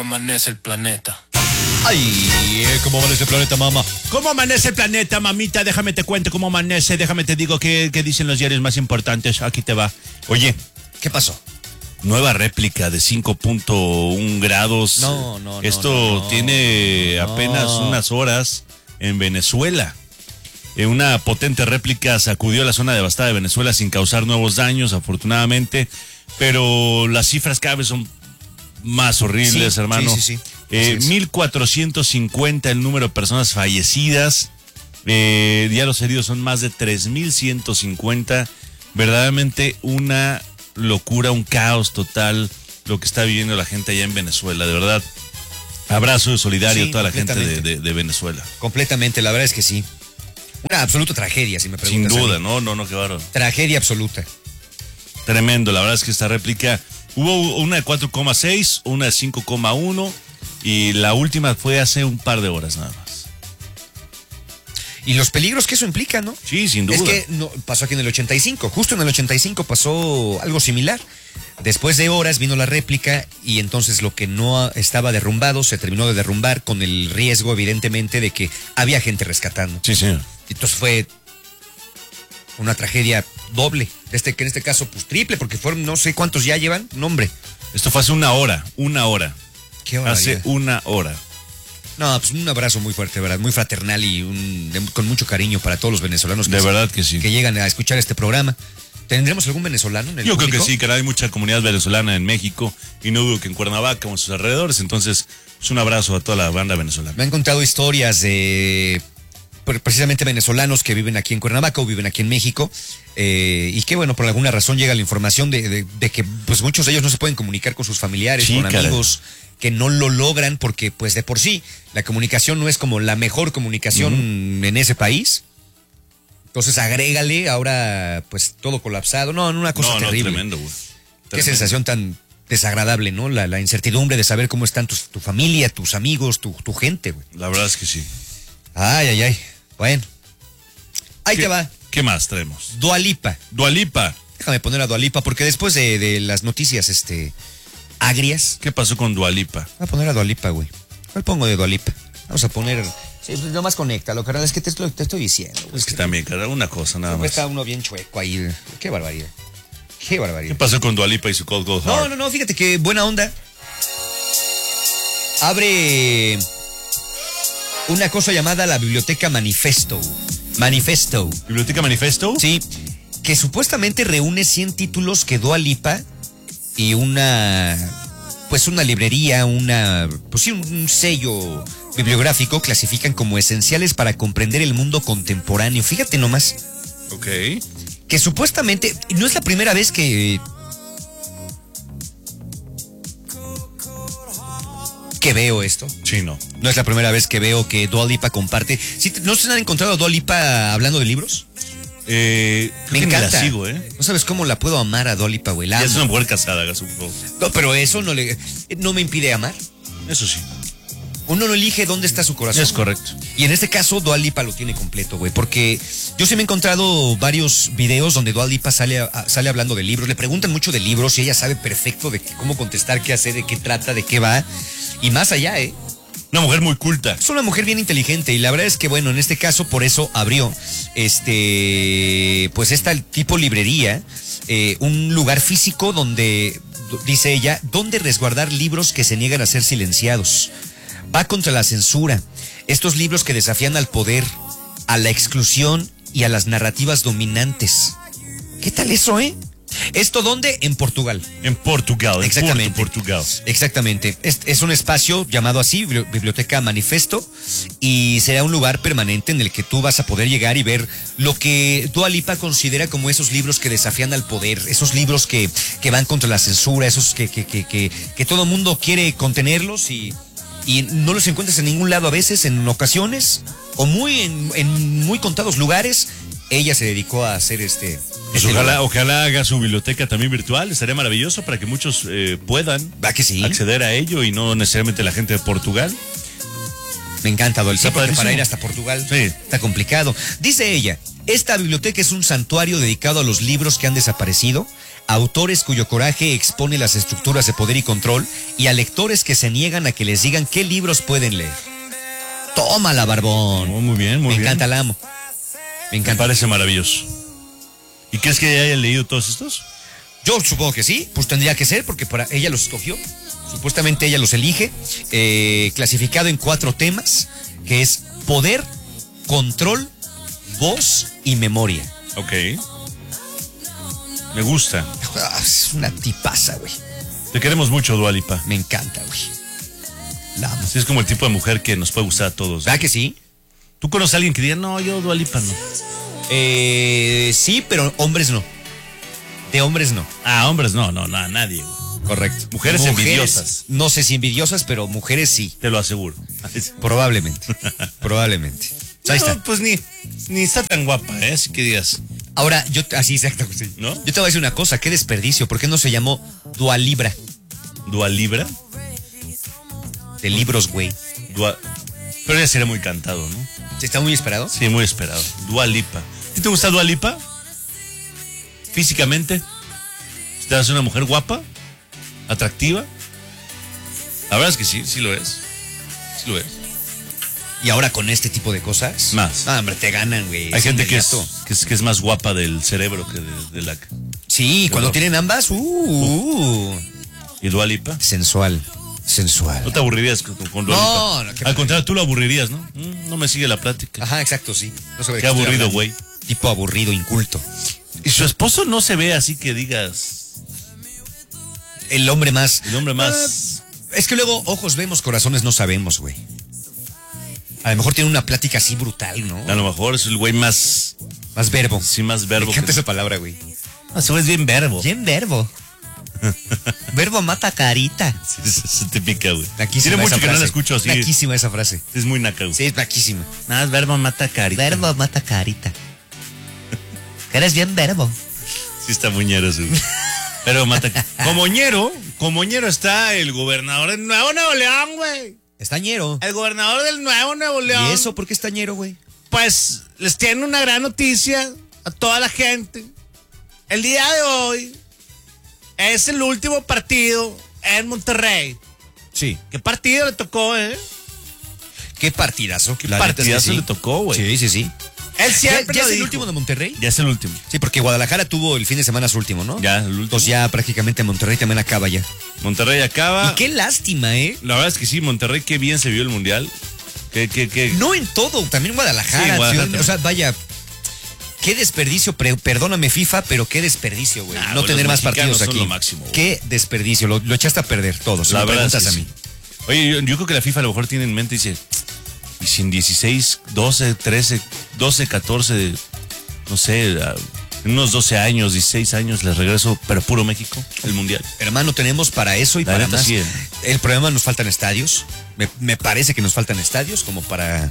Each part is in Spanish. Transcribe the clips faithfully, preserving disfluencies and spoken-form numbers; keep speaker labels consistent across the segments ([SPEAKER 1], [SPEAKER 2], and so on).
[SPEAKER 1] amanece el planeta.
[SPEAKER 2] Ay, ¿cómo amanece el planeta, mamá?
[SPEAKER 3] ¿Cómo amanece el planeta, mamita? Déjame te cuento cómo amanece, déjame te digo qué, qué dicen los diarios más importantes. Aquí te va. Oye,
[SPEAKER 2] ¿qué pasó?
[SPEAKER 3] Nueva réplica de cinco punto uno grados.
[SPEAKER 2] No, no, no.
[SPEAKER 3] Esto
[SPEAKER 2] no, no,
[SPEAKER 3] tiene
[SPEAKER 2] no.
[SPEAKER 3] apenas unas horas en Venezuela. Eh, una potente réplica sacudió la zona devastada de Venezuela sin causar nuevos daños, afortunadamente. Pero las cifras cada vez son más horribles,
[SPEAKER 2] sí,
[SPEAKER 3] hermano.
[SPEAKER 2] Sí, sí, sí.
[SPEAKER 3] Eh, mil cuatrocientos cincuenta el número de personas fallecidas. Eh, ya los heridos son más de tres mil ciento cincuenta. Verdaderamente una locura, un caos total lo que está viviendo la gente allá en Venezuela. De verdad, abrazo solidario
[SPEAKER 2] Sí,
[SPEAKER 3] a toda la gente de,
[SPEAKER 2] completamente.
[SPEAKER 3] de, de Venezuela.
[SPEAKER 2] Completamente, la verdad es que sí. Una absoluta tragedia, si me
[SPEAKER 3] Sin
[SPEAKER 2] preguntas.
[SPEAKER 3] duda, no, no, no, qué bárbaro.
[SPEAKER 2] Tragedia absoluta.
[SPEAKER 3] Tremendo, la verdad es que esta réplica, hubo una de cuatro coma seis, una de cinco coma uno y la última fue hace un par de horas nada más.
[SPEAKER 2] Y los peligros que eso implica, ¿no?
[SPEAKER 3] Sí, sin duda.
[SPEAKER 2] Es que no, pasó aquí en el ochenta y cinco, justo en el ochenta y cinco pasó algo similar. Después de horas vino la réplica y entonces lo que no estaba derrumbado se terminó de derrumbar con el riesgo evidentemente de que había gente rescatando.
[SPEAKER 3] Sí, señor.
[SPEAKER 2] Entonces fue una tragedia doble, este que en este caso pues triple, porque fueron no sé cuántos ya llevan, nombre.
[SPEAKER 3] Esto fue hace una hora, una hora.
[SPEAKER 2] Qué barbaridad.
[SPEAKER 3] Hace una hora.
[SPEAKER 2] No, pues un abrazo muy fuerte, ¿verdad? Muy fraternal y un, de- con mucho cariño para todos los venezolanos que,
[SPEAKER 3] De verdad que sí.
[SPEAKER 2] que llegan a escuchar este programa. ¿Tendremos algún venezolano en el
[SPEAKER 3] Yo creo
[SPEAKER 2] público?
[SPEAKER 3] que sí, que hay mucha comunidad venezolana en México y no dudo que en Cuernavaca o en sus alrededores. Entonces, es un abrazo a toda la banda venezolana.
[SPEAKER 2] Me han contado historias de pre- precisamente venezolanos que viven aquí en Cuernavaca o viven aquí en México eh, y que bueno, por alguna razón llega la información de, de- de que pues muchos de ellos no se pueden comunicar con sus familiares,
[SPEAKER 3] Sí,
[SPEAKER 2] con
[SPEAKER 3] caray.
[SPEAKER 2] amigos, que no lo logran porque pues de por sí la comunicación no es como la mejor comunicación uh-huh. en ese país. Entonces agrégale ahora pues todo colapsado. No, una cosa
[SPEAKER 3] no, no,
[SPEAKER 2] terrible.
[SPEAKER 3] tremendo, güey.
[SPEAKER 2] Qué
[SPEAKER 3] Tremendo.
[SPEAKER 2] sensación tan desagradable, ¿no? La, la incertidumbre de saber cómo están tus, tu familia, tus amigos, tu, tu gente, güey.
[SPEAKER 3] La verdad es que sí.
[SPEAKER 2] Ay, ay, ay. Bueno. Ahí
[SPEAKER 3] ¿Qué,
[SPEAKER 2] te va.
[SPEAKER 3] ¿Qué más traemos?
[SPEAKER 2] Dua Lipa.
[SPEAKER 3] Dua Lipa.
[SPEAKER 2] Déjame poner a Dua Lipa porque después de, de las noticias este agrias.
[SPEAKER 3] ¿Qué pasó con Dua Lipa?
[SPEAKER 2] Voy a poner a Dua Lipa, güey. ¿Cuál pongo de Dua Lipa? Vamos a poner... Sí, pues nomás conéctalo, carnal. Es que te, estoy- te estoy diciendo. güey.
[SPEAKER 3] Es que también, cara, una cosa nada
[SPEAKER 2] Siempre
[SPEAKER 3] más.
[SPEAKER 2] está uno bien chueco ahí. Qué barbaridad. Qué barbaridad.
[SPEAKER 3] ¿Qué pasó con Dua Lipa y su Cold Gold Heart?
[SPEAKER 2] No, no, no, fíjate que buena onda. Abre una cosa llamada la Biblioteca Manifesto. Manifesto.
[SPEAKER 3] ¿Biblioteca Manifesto?
[SPEAKER 2] Sí, que supuestamente reúne cien títulos que Dua Lipa y una, pues una librería, una, pues sí, un, un sello bibliográfico clasifican como esenciales para comprender el mundo contemporáneo. Fíjate nomás.
[SPEAKER 3] Ok.
[SPEAKER 2] Que supuestamente, no es la primera vez que que veo esto.
[SPEAKER 3] Sí, no.
[SPEAKER 2] No es la primera vez que veo que Dua Lipa comparte. ¿Sí, ¿No se han encontrado a Dua Lipa hablando de libros?
[SPEAKER 3] Eh, creo
[SPEAKER 2] Me
[SPEAKER 3] que ni
[SPEAKER 2] encanta.
[SPEAKER 3] la sigo, ¿eh?
[SPEAKER 2] No sabes cómo la puedo amar a Dua Lipa, güey. La
[SPEAKER 3] Ya es
[SPEAKER 2] amo.
[SPEAKER 3] una mujer casada, haga su favor.
[SPEAKER 2] No, pero eso no le no me impide amar.
[SPEAKER 3] Eso sí.
[SPEAKER 2] Uno no elige dónde está su corazón.
[SPEAKER 3] Es correcto.
[SPEAKER 2] Y en este caso, Dua Lipa lo tiene completo, güey. Porque yo sí me he encontrado varios videos donde Dua Lipa sale, a- sale hablando de libros. Le preguntan mucho de libros y ella sabe perfecto de qué- cómo contestar, qué hacer, de qué trata, de qué va. Y más allá, ¿eh?
[SPEAKER 3] Una mujer muy culta.
[SPEAKER 2] Es una mujer bien inteligente y la verdad es que, bueno, en este caso por eso abrió, este, pues esta tipo librería, eh, un lugar físico donde, dice ella, donde resguardar libros que se niegan a ser silenciados. Va contra la censura. Estos libros que desafían al poder, a la exclusión y a las narrativas dominantes. ¿Qué tal eso, eh? ¿Esto dónde? En Portugal.
[SPEAKER 3] En Portugal. En
[SPEAKER 2] Exactamente.
[SPEAKER 3] Porto, Portugal.
[SPEAKER 2] Exactamente. Es, es un espacio llamado así, Bibli- Biblioteca Manifesto, y será un lugar permanente en el que tú vas a poder llegar y ver lo que Dua Lipa considera como esos libros que desafían al poder, esos libros que, que van contra la censura, esos que, que, que, que, que todo mundo quiere contenerlos y, y no los encuentras en ningún lado a veces, en ocasiones, o muy en, en muy contados lugares. Ella se dedicó a hacer este...
[SPEAKER 3] Pues
[SPEAKER 2] este
[SPEAKER 3] ojalá,
[SPEAKER 2] lugar.
[SPEAKER 3] ojalá haga su biblioteca también virtual. Estaría maravilloso para que muchos eh, puedan
[SPEAKER 2] ¿Va que sí?
[SPEAKER 3] acceder a ello y no necesariamente la gente de Portugal.
[SPEAKER 2] Me encanta, Dol. Sí,
[SPEAKER 3] Está
[SPEAKER 2] porque
[SPEAKER 3] padrísimo.
[SPEAKER 2] para ir hasta Portugal
[SPEAKER 3] Sí.
[SPEAKER 2] está complicado. Dice ella, esta biblioteca es un santuario dedicado a los libros que han desaparecido, autores cuyo coraje expone las estructuras de poder y control, y a lectores que se niegan a que les digan qué libros pueden leer. Tómala, barbón.
[SPEAKER 3] Oh, muy bien, muy
[SPEAKER 2] Me
[SPEAKER 3] bien.
[SPEAKER 2] encanta, la amo. Me
[SPEAKER 3] Me
[SPEAKER 2] encanta.
[SPEAKER 3] parece maravilloso. ¿Y crees que haya leído todos estos?
[SPEAKER 2] Yo supongo que sí, pues tendría que ser, porque para ella los escogió. Supuestamente ella los elige, eh, clasificado en cuatro temas, que es poder, control, voz y memoria.
[SPEAKER 3] Ok. Me gusta.
[SPEAKER 2] Ah, es una tipaza, güey.
[SPEAKER 3] Te queremos mucho, Dua Lipa.
[SPEAKER 2] Me encanta, güey. La amo.
[SPEAKER 3] Sí, es como el tipo de mujer que nos puede gustar a todos.
[SPEAKER 2] ¿Verdad que sí?
[SPEAKER 3] ¿Tú conoces a alguien que diga, no, yo Dua Lipa no?
[SPEAKER 2] Eh, sí, pero hombres no. De hombres no.
[SPEAKER 3] Ah, hombres no, no, no, nadie, güey.
[SPEAKER 2] Correcto.
[SPEAKER 3] Mujeres envidiosas.
[SPEAKER 2] No sé si envidiosas, pero mujeres sí.
[SPEAKER 3] Te lo aseguro.
[SPEAKER 2] Probablemente. Probablemente. Ahí
[SPEAKER 3] No,
[SPEAKER 2] está.
[SPEAKER 3] pues ni, ni está tan guapa, ¿eh? Así que digas.
[SPEAKER 2] Ahora, yo, así exacto, sí.
[SPEAKER 3] ¿No?
[SPEAKER 2] Yo te voy a decir una cosa, qué desperdicio. ¿Por qué no se llamó Dua Libra?
[SPEAKER 3] Dua Libra.
[SPEAKER 2] De libros, güey.
[SPEAKER 3] Dua... Pero ya sería muy cantado, ¿no?
[SPEAKER 2] ¿Está muy esperado?
[SPEAKER 3] Sí, muy esperado. Dua Lipa. ¿A ti te gusta Dua Lipa? Físicamente. ¿Estás una mujer guapa? ¿Atractiva? La verdad es que sí, sí lo es. Sí lo es.
[SPEAKER 2] Y ahora con este tipo de cosas.
[SPEAKER 3] Más.
[SPEAKER 2] Ah, hombre, te ganan, güey.
[SPEAKER 3] Hay gente que es,
[SPEAKER 2] inmediato.
[SPEAKER 3] que es que es más guapa del cerebro que de, de la...
[SPEAKER 2] Sí, cuando
[SPEAKER 3] no.
[SPEAKER 2] tienen ambas, uh, uh,
[SPEAKER 3] ¿Y Dua Lipa?
[SPEAKER 2] sensual. Sensual.
[SPEAKER 3] ¿No te aburrirías con, con Dua
[SPEAKER 2] No,
[SPEAKER 3] Lipa?
[SPEAKER 2] no, qué
[SPEAKER 3] Al contrario, tú lo aburrirías, ¿no? Mm, no me sigue la plática.
[SPEAKER 2] Ajá, exacto, sí. No sé de
[SPEAKER 3] Qué
[SPEAKER 2] estoy
[SPEAKER 3] aburrido,
[SPEAKER 2] hablando.
[SPEAKER 3] güey.
[SPEAKER 2] Tipo aburrido, inculto.
[SPEAKER 3] Y su esposo no se ve así que digas...
[SPEAKER 2] El hombre más.
[SPEAKER 3] El hombre más...
[SPEAKER 2] Ah, es que luego, ojos vemos, corazones no sabemos, güey. A lo mejor tiene una plática así brutal, ¿no?
[SPEAKER 3] A lo mejor es el güey más...
[SPEAKER 2] Más verbo.
[SPEAKER 3] Sí, más verbo.
[SPEAKER 2] Me encanta
[SPEAKER 3] que-
[SPEAKER 2] esa palabra, güey.
[SPEAKER 3] Ah, ese güey es bien verbo.
[SPEAKER 2] Bien verbo. Verbo mata carita.
[SPEAKER 3] Sí, se, se te pica, güey.
[SPEAKER 2] Naquísima
[SPEAKER 3] Tiene mucho
[SPEAKER 2] esa
[SPEAKER 3] que no la
[SPEAKER 2] frase.
[SPEAKER 3] escucho así.
[SPEAKER 2] Naquísima esa frase.
[SPEAKER 3] Es muy naca, güey.
[SPEAKER 2] Sí, es naquísima.
[SPEAKER 3] Nada, verbo mata carita.
[SPEAKER 2] Verbo mata carita. Eres bien verbo.
[SPEAKER 3] Sí está muñero ese, güey. Pero mata... Como ñero, como ñero está el gobernador del Nuevo Nuevo León, güey.
[SPEAKER 2] Estañero.
[SPEAKER 3] El gobernador del Nuevo Nuevo León.
[SPEAKER 2] ¿Y eso por qué estañero, güey?
[SPEAKER 3] Pues les tiene una gran noticia a toda la gente. El día de hoy es el último partido en Monterrey.
[SPEAKER 2] Sí.
[SPEAKER 3] ¿Qué partido le tocó, eh?
[SPEAKER 2] Qué partidazo.
[SPEAKER 3] ¿Qué
[SPEAKER 2] La neta es que
[SPEAKER 3] partidazo
[SPEAKER 2] sí.
[SPEAKER 3] le tocó, güey?
[SPEAKER 2] Sí, sí, sí.
[SPEAKER 3] Él
[SPEAKER 2] ¿Ya,
[SPEAKER 3] siempre
[SPEAKER 2] ya
[SPEAKER 3] lo
[SPEAKER 2] es el
[SPEAKER 3] dijo.
[SPEAKER 2] último de Monterrey?
[SPEAKER 3] Ya es el último.
[SPEAKER 2] Sí, porque Guadalajara tuvo el fin de semana su último, ¿no?
[SPEAKER 3] Ya, el último.
[SPEAKER 2] Entonces ya prácticamente Monterrey también acaba ya.
[SPEAKER 3] Monterrey acaba.
[SPEAKER 2] Y qué lástima, ¿eh?
[SPEAKER 3] La verdad es que sí, Monterrey, qué bien se vio el Mundial. Qué, qué, qué.
[SPEAKER 2] No en todo, también Guadalajara.
[SPEAKER 3] Sí, Guadalajara
[SPEAKER 2] Ciudad- o sea, vaya, qué desperdicio, pre- perdóname FIFA, pero qué desperdicio, güey.
[SPEAKER 3] Ah,
[SPEAKER 2] no
[SPEAKER 3] güey,
[SPEAKER 2] tener
[SPEAKER 3] los
[SPEAKER 2] más partidos
[SPEAKER 3] mexicanos son
[SPEAKER 2] aquí.
[SPEAKER 3] lo máximo, güey.
[SPEAKER 2] Qué desperdicio, lo, lo echaste a perder todo, si
[SPEAKER 3] La
[SPEAKER 2] me
[SPEAKER 3] verdad es
[SPEAKER 2] preguntas
[SPEAKER 3] que
[SPEAKER 2] a mí.
[SPEAKER 3] sí. Oye, yo, yo creo que la FIFA a lo mejor tiene en mente y dice, y sin dieciséis, doce, trece, doce, catorce, no sé, a- en unos doce años, dieciséis años les regreso, pero puro México, el Mundial.
[SPEAKER 2] Hermano, tenemos para eso y
[SPEAKER 3] La
[SPEAKER 2] para
[SPEAKER 3] neta,
[SPEAKER 2] más.
[SPEAKER 3] sí, eh.
[SPEAKER 2] El problema nos faltan estadios. Me, me parece que nos faltan estadios como para,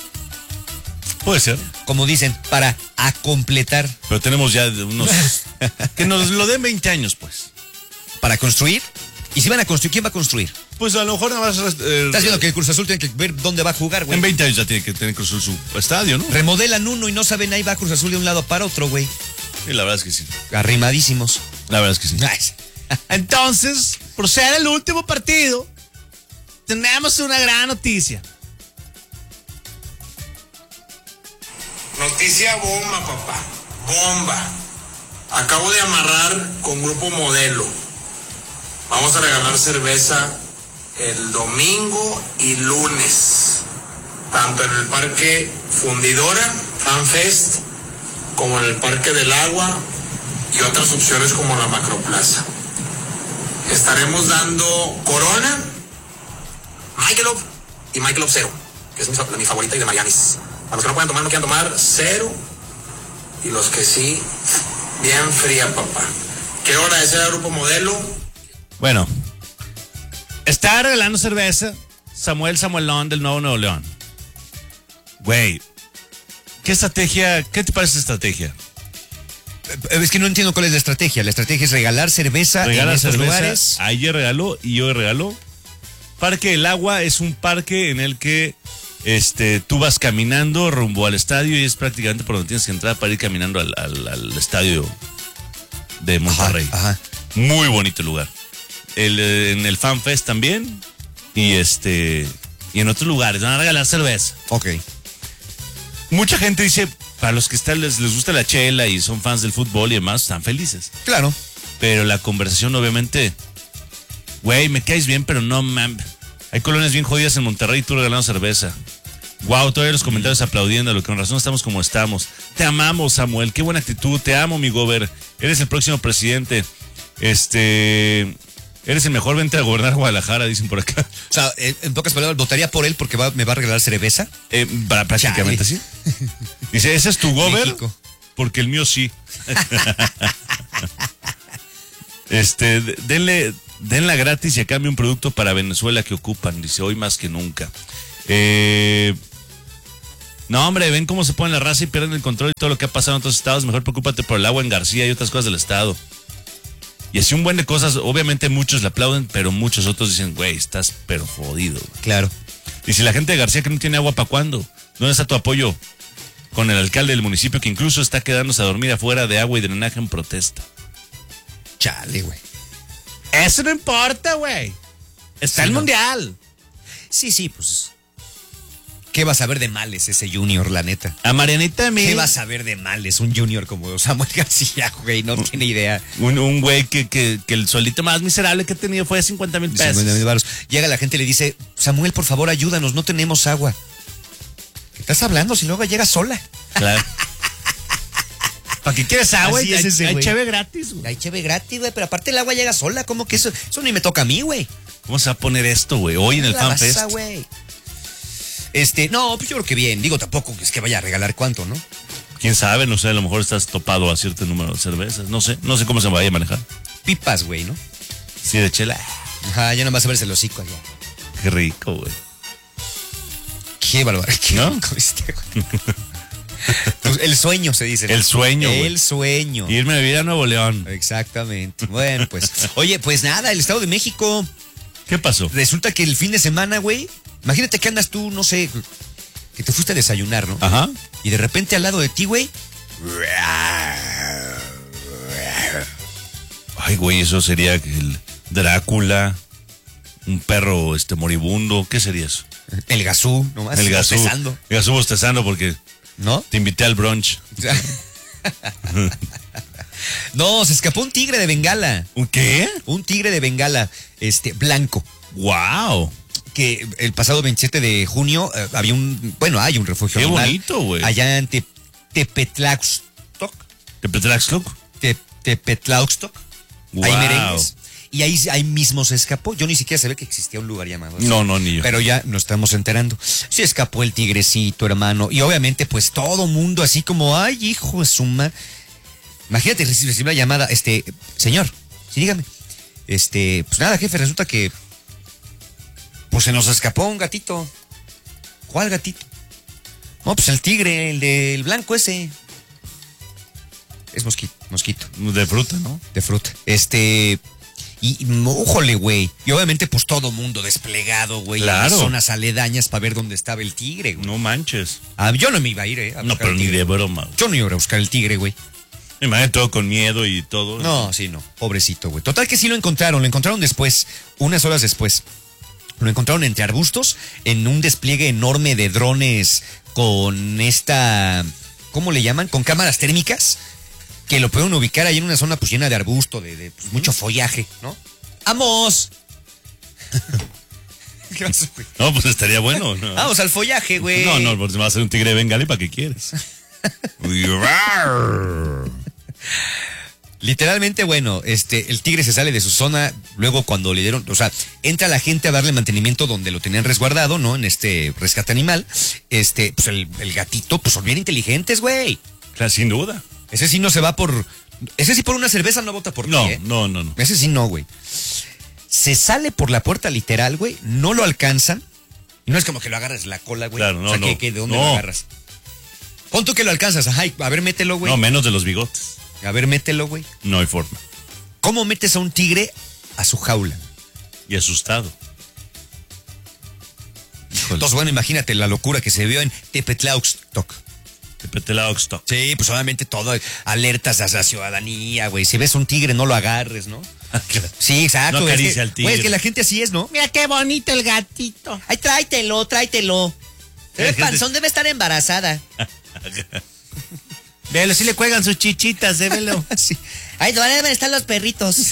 [SPEAKER 3] Puede ser,
[SPEAKER 2] como dicen, para a completar,
[SPEAKER 3] pero tenemos ya de unos... que nos lo den veinte años, pues.
[SPEAKER 2] para construir. Y si van a construir, ¿quién va a construir?
[SPEAKER 3] Pues a lo mejor nada más... eh,
[SPEAKER 2] Estás viendo que el Cruz Azul tiene que ver dónde va a jugar, güey.
[SPEAKER 3] en veinte años ya tiene que tener Cruz Azul su estadio, ¿no?
[SPEAKER 2] Remodelan uno y no saben, ahí va Cruz Azul de un lado para otro, güey.
[SPEAKER 3] Sí, la verdad es que sí.
[SPEAKER 2] Arrimadísimos.
[SPEAKER 3] La verdad es que sí.
[SPEAKER 2] Ay,
[SPEAKER 3] Entonces, por ser el último partido, tenemos una gran noticia.
[SPEAKER 1] Noticia bomba, papá. Bomba. Acabo de amarrar con Grupo Modelo. Vamos a regalar cerveza el domingo y lunes. Tanto en el Parque Fundidora, FanFest, como en el Parque del Agua y otras opciones como la Macroplaza. Estaremos dando Corona, Michelob y Michelob Cero, que es mi, mi favorita, y de Marianis. A los que no puedan tomar, no quieran tomar, cero. Y los que sí, bien fría, papá. ¿Qué hora es el Grupo Modelo?
[SPEAKER 3] Bueno, está regalando cerveza Samuel Samuelón del Nuevo Nuevo León. Güey, ¿qué estrategia, qué te parece esta estrategia?
[SPEAKER 2] es que no entiendo cuál es la estrategia. La estrategia es regalar cerveza
[SPEAKER 3] Regala
[SPEAKER 2] en estos
[SPEAKER 3] cerveza,
[SPEAKER 2] lugares.
[SPEAKER 3] ayer regaló y hoy regaló. Parque del Agua es un parque en el que este, tú vas caminando rumbo al estadio y es prácticamente por donde tienes que entrar para ir caminando al, al- al estadio de Monterrey.
[SPEAKER 2] Ajá, ajá.
[SPEAKER 3] Muy bonito lugar. El, eh, en el Fan Fest también. Y este. Y en otros lugares. Van a regalar cerveza.
[SPEAKER 2] Ok.
[SPEAKER 3] Mucha gente dice, para los que están, les, les gusta la chela y son fans del fútbol y demás, están felices.
[SPEAKER 2] Claro.
[SPEAKER 3] Pero la conversación, obviamente, güey, me caes bien, pero no, man. Hay colonias bien jodidas en Monterrey y tú regalando cerveza. Wow, todavía los comentarios aplaudiéndolo, con razón estamos como estamos. Te amamos, Samuel, qué buena actitud, te amo, mi gober. Eres el próximo presidente. Este... Eres el mejor, vente a gobernar Guadalajara, dicen por acá.
[SPEAKER 2] O sea, en pocas palabras, votaría por él porque va, me va a regalar cerveza.
[SPEAKER 3] Eh, prácticamente
[SPEAKER 2] Chale.
[SPEAKER 3] sí. Dice, ese es tu gober,
[SPEAKER 2] México.
[SPEAKER 3] porque el mío sí. Este, denle, denla gratis y a cambio un producto para Venezuela que ocupan, dice, hoy más que nunca. Eh, no, hombre, ven cómo se pone la raza y pierden el control y todo lo que ha pasado en otros estados. Mejor preocúpate por el agua en García y otras cosas del estado. Y así un buen de cosas, obviamente muchos le aplauden, pero muchos otros dicen, güey, estás pero jodido.
[SPEAKER 2] Claro.
[SPEAKER 3] Y si la gente de García que no tiene agua, ¿para cuándo? ¿Dónde está tu apoyo? Con el alcalde del municipio que incluso está quedándose a dormir afuera de agua y drenaje en protesta.
[SPEAKER 2] Chale, güey.
[SPEAKER 3] Eso no importa, güey. Está
[SPEAKER 2] Sí,
[SPEAKER 3] el
[SPEAKER 2] no.
[SPEAKER 3] mundial.
[SPEAKER 2] Sí, sí, pues. ¿Qué vas a ver de males ese Junior, la neta?
[SPEAKER 3] A Marianita a mí.
[SPEAKER 2] ¿Qué vas a ver de males un Junior como Samuel García, güey? No tiene idea.
[SPEAKER 3] Un, un güey que, que, que el suelito más miserable que ha tenido fue de cincuenta mil pesos.
[SPEAKER 2] cincuenta mil varos. Llega la gente y le dice, Samuel, por favor, ayúdanos, no tenemos agua. ¿Qué estás hablando si luego llega sola?
[SPEAKER 3] Claro. ¿Para qué quieres agua?
[SPEAKER 2] Así es
[SPEAKER 3] Hay-
[SPEAKER 2] ese
[SPEAKER 3] hay
[SPEAKER 2] güey.
[SPEAKER 3] cheve gratis, güey.
[SPEAKER 2] Hay cheve gratis, güey, pero aparte el agua llega sola, ¿cómo que eso? Eso ni me toca a mí, güey.
[SPEAKER 3] ¿Cómo se va a poner esto, güey? Hoy en el
[SPEAKER 2] La
[SPEAKER 3] Fan
[SPEAKER 2] raza,
[SPEAKER 3] Fest.
[SPEAKER 2] güey. Este, no, pues yo creo que bien. Digo, tampoco es que vaya a regalar cuánto, ¿no?
[SPEAKER 3] Quién sabe, no sé, a lo mejor estás topado a cierto número de cervezas. No sé, no sé cómo se vaya a manejar.
[SPEAKER 2] Pipas, güey, ¿no?
[SPEAKER 3] Sí, de chela.
[SPEAKER 2] Ajá, ya nomás a verse el hocico allá.
[SPEAKER 3] Qué rico, güey.
[SPEAKER 2] Qué barbaridad. Qué
[SPEAKER 3] ¿No?
[SPEAKER 2] rico este, güey. Pues el sueño se dice, ¿no?
[SPEAKER 3] El sueño, güey.
[SPEAKER 2] El sueño.
[SPEAKER 3] Irme a vivir a Nuevo León.
[SPEAKER 2] Exactamente. Bueno, pues. Oye, pues nada, el Estado de México.
[SPEAKER 3] ¿Qué pasó?
[SPEAKER 2] Resulta que el fin de semana, güey. Imagínate que andas tú, no sé, que te fuiste a desayunar, ¿no?
[SPEAKER 3] Ajá.
[SPEAKER 2] Y de repente al lado de ti, güey.
[SPEAKER 3] Ay, güey, eso sería el Drácula, un perro este moribundo. ¿Qué sería eso?
[SPEAKER 2] El gasú, nomás.
[SPEAKER 3] El gasú.
[SPEAKER 2] bostezando,
[SPEAKER 3] El gasú bostezando porque
[SPEAKER 2] ¿no?
[SPEAKER 3] te invité al brunch.
[SPEAKER 2] No, se escapó un tigre de Bengala.
[SPEAKER 3] ¿Un qué?
[SPEAKER 2] Un tigre de Bengala, este, blanco.
[SPEAKER 3] ¡Wow!
[SPEAKER 2] Que el pasado veintisiete de junio eh, había un, bueno, hay un refugio
[SPEAKER 3] Qué
[SPEAKER 2] animal
[SPEAKER 3] bonito, güey.
[SPEAKER 2] allá en Te- Tepetlaxtoc,
[SPEAKER 3] ¿De Petraxloc?
[SPEAKER 2] Te- Tepetlaxtoc, hay
[SPEAKER 3] Wow.
[SPEAKER 2] merengues. Y ahí, ahí mismo se escapó. Yo ni siquiera sabía que existía un lugar llamado así.
[SPEAKER 3] No, no, ni yo.
[SPEAKER 2] Pero ya nos estamos enterando. Se escapó el tigrecito, hermano. Y obviamente, pues todo mundo así como, ay, hijo de su madre. Imagínate recibir recibir la llamada, este, señor, sí, dígame. Este, pues nada, jefe, resulta que pues se nos escapó un gatito. ¿Cuál gatito? No, pues el tigre, el del blanco ese. Es mosquito, mosquito,
[SPEAKER 3] De fruta, ¿no?
[SPEAKER 2] de fruta. Este, y, y ójole, güey. Y obviamente, pues todo mundo desplegado, güey, en
[SPEAKER 3] Claro.
[SPEAKER 2] las zonas aledañas para ver dónde estaba el tigre, güey.
[SPEAKER 3] No manches.
[SPEAKER 2] Ah, yo no me iba a ir, eh. a
[SPEAKER 3] No,
[SPEAKER 2] buscar
[SPEAKER 3] pero
[SPEAKER 2] el
[SPEAKER 3] ni
[SPEAKER 2] tigre.
[SPEAKER 3] de broma. güey.
[SPEAKER 2] Yo no iba a buscar el tigre, güey.
[SPEAKER 3] Imagínate todo con miedo y todo.
[SPEAKER 2] No, sí, no. Pobrecito, güey. Total que sí lo encontraron. Lo encontraron después, unas horas después. Lo encontraron entre arbustos en un despliegue enorme de drones con esta, ¿cómo le llaman? Con cámaras térmicas que lo pueden ubicar ahí en una zona pues llena de arbusto, de, de pues, mucho follaje, ¿no? ¡Vamos! ¿Qué pasó, güey?
[SPEAKER 3] No, pues estaría bueno. No,
[SPEAKER 2] Vamos al follaje, güey.
[SPEAKER 3] no, no, porque va a ser un tigre de Bengala y ¿para qué quieres?
[SPEAKER 2] Literalmente, bueno, este, el tigre se sale de su zona, luego cuando le dieron, o sea, entra la gente a darle mantenimiento donde lo tenían resguardado, ¿no? En este rescate animal, este, pues el, el gatito, pues son bien inteligentes, güey.
[SPEAKER 3] Claro, sin duda.
[SPEAKER 2] Ese sí no se va por, ese sí por una cerveza no vota por
[SPEAKER 3] No,
[SPEAKER 2] ti, ¿eh?
[SPEAKER 3] no, no, no.
[SPEAKER 2] Ese sí no, güey. Se sale por la puerta literal, güey, no lo alcanzan, y no es como que lo agarras la cola, güey.
[SPEAKER 3] Claro, no,
[SPEAKER 2] o sea,
[SPEAKER 3] no.
[SPEAKER 2] ¿qué- qué- ¿de dónde
[SPEAKER 3] No.
[SPEAKER 2] lo agarras? Pon tú que lo alcanzas, ajá, y a ver, mételo, güey.
[SPEAKER 3] No, menos de los bigotes.
[SPEAKER 2] A ver, mételo, güey.
[SPEAKER 3] No hay forma.
[SPEAKER 2] ¿Cómo metes a un tigre a su jaula?
[SPEAKER 3] Y asustado. Híjole.
[SPEAKER 2] Entonces, bueno, imagínate la locura que se vio en Tepetlaxtoc.
[SPEAKER 3] Tepetlauxtoc.
[SPEAKER 2] Sí, pues obviamente todo, alertas a la ciudadanía, güey. Si ves un tigre, no lo agarres, ¿no? Sí, exacto.
[SPEAKER 3] No
[SPEAKER 2] es
[SPEAKER 3] acaricia
[SPEAKER 2] que,
[SPEAKER 3] al tigre.
[SPEAKER 2] Güey, es que la gente así es, ¿no? Mira qué bonito el gatito. Ay, tráetelo, tráetelo. El panzón debe estar embarazada.
[SPEAKER 3] Velo, si le cuelgan sus chichitas, débelo.
[SPEAKER 2] Sí. Ay, ¿dónde deben estar los perritos?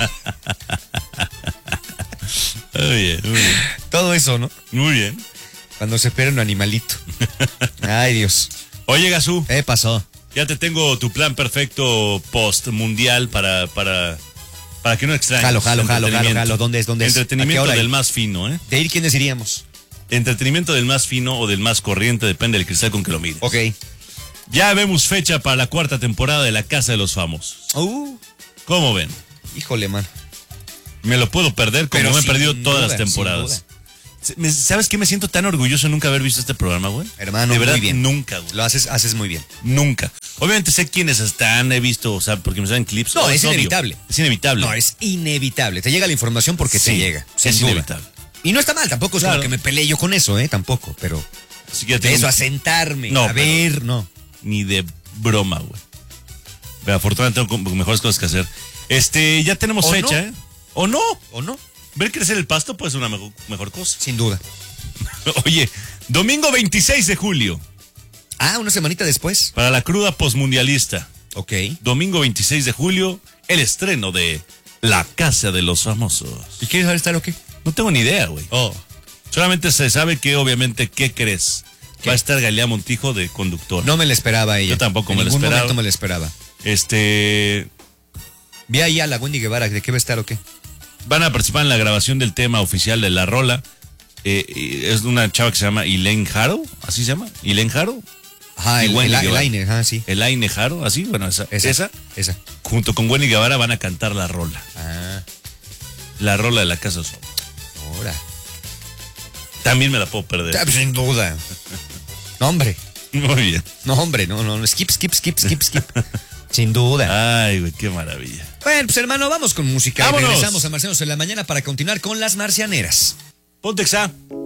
[SPEAKER 3] Muy bien, muy bien.
[SPEAKER 2] Todo eso, ¿no?
[SPEAKER 3] Muy bien.
[SPEAKER 2] Cuando se espera un animalito. Ay, Dios.
[SPEAKER 3] Oye, Gazú,
[SPEAKER 2] ¿Qué pasó?
[SPEAKER 3] ya te tengo tu plan perfecto post-mundial para, para, para que no extrañes.
[SPEAKER 2] Jalo, jalo, jalo, jalo,
[SPEAKER 3] Entretenimiento.
[SPEAKER 2] jalo. ¿Dónde es? ¿Dónde es? ¿A qué
[SPEAKER 3] Entretenimiento
[SPEAKER 2] hora
[SPEAKER 3] del
[SPEAKER 2] hay?
[SPEAKER 3] más fino, ¿eh?
[SPEAKER 2] ¿De ir quiénes iríamos?
[SPEAKER 3] Entretenimiento del más fino o del más corriente, depende del cristal con que lo mires.
[SPEAKER 2] Ok.
[SPEAKER 3] Ya vemos fecha para la cuarta temporada de La Casa de los Famosos.
[SPEAKER 2] Uh,
[SPEAKER 3] ¿Cómo ven?
[SPEAKER 2] híjole, man.
[SPEAKER 3] Me lo puedo perder como
[SPEAKER 2] Pero
[SPEAKER 3] me he
[SPEAKER 2] sin
[SPEAKER 3] perdido todas
[SPEAKER 2] duda,
[SPEAKER 3] las
[SPEAKER 2] sin
[SPEAKER 3] temporadas. Me- ¿Sabes qué? Me siento tan orgulloso de nunca haber visto este programa, güey.
[SPEAKER 2] Hermano,
[SPEAKER 3] de verdad,
[SPEAKER 2] muy bien.
[SPEAKER 3] nunca, güey.
[SPEAKER 2] Lo haces, haces muy bien.
[SPEAKER 3] Nunca. Obviamente sé quiénes están, he visto, o sea, porque me salen clips.
[SPEAKER 2] No,
[SPEAKER 3] Oh,
[SPEAKER 2] es
[SPEAKER 3] obvio.
[SPEAKER 2] inevitable.
[SPEAKER 3] Es inevitable.
[SPEAKER 2] No, es inevitable. Te llega la información porque te
[SPEAKER 3] Sí,
[SPEAKER 2] llega.
[SPEAKER 3] es
[SPEAKER 2] Sin duda.
[SPEAKER 3] inevitable.
[SPEAKER 2] Y no está mal, tampoco es
[SPEAKER 3] Claro.
[SPEAKER 2] como que me peleé yo con eso, ¿eh? Tampoco, pero
[SPEAKER 3] Así que ya
[SPEAKER 2] de
[SPEAKER 3] tengo
[SPEAKER 2] eso a sentarme,
[SPEAKER 3] No,
[SPEAKER 2] a
[SPEAKER 3] pero-
[SPEAKER 2] ver, no.
[SPEAKER 3] ni de broma, güey. Pero afortunadamente tengo como mejores cosas que hacer. Este, ya tenemos
[SPEAKER 2] ¿O
[SPEAKER 3] fecha,
[SPEAKER 2] no?
[SPEAKER 3] ¿eh? ¿O no?
[SPEAKER 2] ¿O no?
[SPEAKER 3] Ver crecer el pasto puede ser una mejor, mejor cosa.
[SPEAKER 2] Sin duda.
[SPEAKER 3] Oye, domingo veintiséis de julio,
[SPEAKER 2] Ah, una semanita después.
[SPEAKER 3] para la cruda posmundialista.
[SPEAKER 2] Ok.
[SPEAKER 3] Domingo veintiséis de julio, el estreno de La Casa de los Famosos.
[SPEAKER 2] ¿Y quieres saber estar o qué?
[SPEAKER 3] No tengo ni idea, güey.
[SPEAKER 2] Oh.
[SPEAKER 3] Solamente se sabe que, obviamente, ¿qué crees?
[SPEAKER 2] ¿Qué?
[SPEAKER 3] Va a estar Galea Montijo de conductor.
[SPEAKER 2] No me la esperaba ella.
[SPEAKER 3] Yo tampoco
[SPEAKER 2] En
[SPEAKER 3] me la
[SPEAKER 2] ningún
[SPEAKER 3] esperaba.
[SPEAKER 2] momento me la esperaba.
[SPEAKER 3] Este,
[SPEAKER 2] Vi ahí a la Wendy Guevara, ¿de qué va a estar o qué?
[SPEAKER 3] van a participar en la grabación del tema oficial de La Rola. Eh, y es una chava que se llama Elaine Haro, ¿así se llama? Elaine Haro.
[SPEAKER 2] Ajá,
[SPEAKER 3] Y
[SPEAKER 2] el,
[SPEAKER 3] Wendy
[SPEAKER 2] el, el
[SPEAKER 3] Guevara.
[SPEAKER 2] Aine, ajá, sí.
[SPEAKER 3] Elaine Haro, así, bueno, esa,
[SPEAKER 2] Esa.
[SPEAKER 3] esa.
[SPEAKER 2] Esa.
[SPEAKER 3] Junto con Wendy Guevara van a cantar La Rola.
[SPEAKER 2] Ah,
[SPEAKER 3] La Rola de La Casa de los Famosos.
[SPEAKER 2] ahora.
[SPEAKER 3] También me la puedo perder.
[SPEAKER 2] Sin duda. No, hombre.
[SPEAKER 3] Muy bien.
[SPEAKER 2] No, hombre, no, no. no. Skip, skip, skip, skip, skip. Sin duda.
[SPEAKER 3] Ay, güey, qué maravilla.
[SPEAKER 2] Bueno, pues hermano, vamos con música. Y
[SPEAKER 3] ¡Vámonos!
[SPEAKER 2] regresamos a Marcianos en la mañana para continuar con las marcianeras.
[SPEAKER 3] Ponte Xa.